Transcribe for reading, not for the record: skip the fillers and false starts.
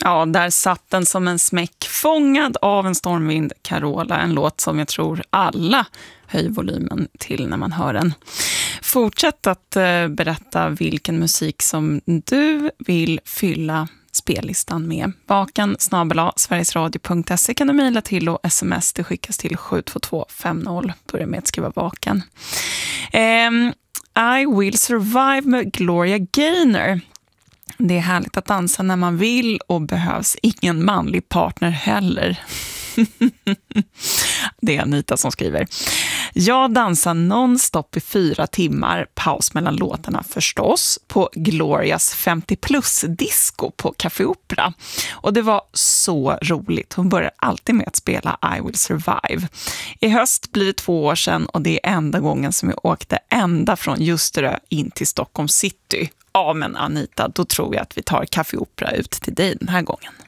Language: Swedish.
Ja, där satt den som en smäck, fångad av en stormvind, Carola. En låt som jag tror alla höjer volymen till när man hör den. Fortsätt att berätta vilken musik som du vill fylla spellistan med. vakan@sverigesradio.se kan du mejla till, och sms det skickas till 72250. Börja med att skriva vakan. I Will Survive med Gloria Gaynor. Det är härligt att dansa när man vill och behövs ingen manlig partner heller. Det är Anita som skriver. Jag dansar nonstop i 4 timmar, paus mellan låtarna förstås, på Glorias 50-plus-disco på Café Opera. Och det var så roligt. Hon börjar alltid med att spela I Will Survive. I höst blir det 2 år sedan och det är enda gången som jag åkte ända från Ljusterö in till Stockholm city. Ja, men Anita, då tror jag att vi tar Café Opera ut till dig den här gången.